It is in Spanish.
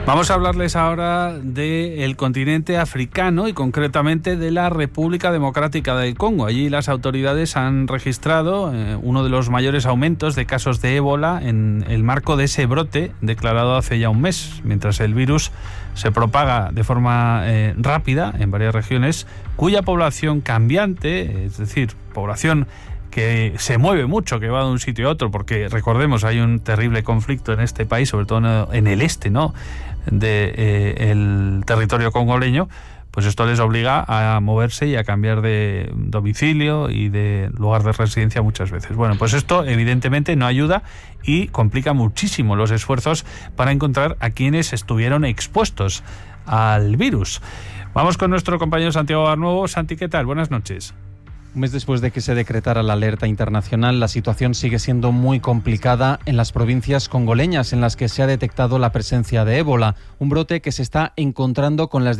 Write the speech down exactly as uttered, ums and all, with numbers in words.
Vamos a hablarles ahora del continente africano y concretamente de la República Democrática del Congo. Allí las autoridades han registrado eh, uno de los mayores aumentos de casos de ébola en el marco de ese brote declarado hace ya un mes, mientras el virus se propaga de forma eh, rápida en varias regiones, cuya población cambiante, es decir, población que se mueve mucho, que va de un sitio a otro, porque recordemos, hay un terrible conflicto en este país, sobre todo en el este, ¿no?, de eh, el territorio congoleño, pues esto les obliga a moverse y a cambiar de domicilio y de lugar de residencia muchas veces. Bueno, pues esto evidentemente no ayuda y complica muchísimo los esfuerzos para encontrar a quienes estuvieron expuestos al virus. Vamos con nuestro compañero Santiago Barnuevo. Santi, ¿qué tal? Buenas noches. Un mes después de que se decretara la alerta internacional, la situación sigue siendo muy complicada en las provincias congoleñas en las que se ha detectado la presencia de ébola, un brote que se está encontrando con las